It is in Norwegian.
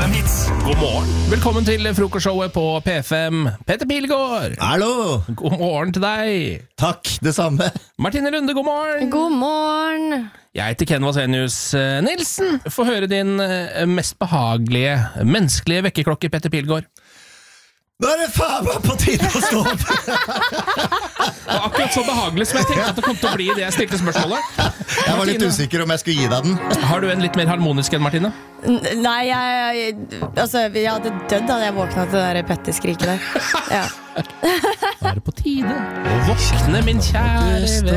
FM-hits. God morgen. Velkommen til frokostshowet på P5. Petter Pilgaard. Hallo! God morgen til deg. Takk, det samme. Martine Lunde, god morgen. God morgen. Jeg heter Ken Vasenius Nilsen. Få høre din mest behagelige, menneskelige vekkerklokke, Petter Pilgaard. Nå det faen meg på tide å stå opp! Og akkurat så behagelig som jeg tenkte at det kom til å bli det jeg stilte spørsmålet. Jeg var litt usikker om jeg skulle gi deg den. Har du en litt mer harmonisk enn Martine? Nei, jeg hadde dødd da jeg våkna til det der Petter-skriket der. Ja. Da er det på tide å våkne, min kjære venn.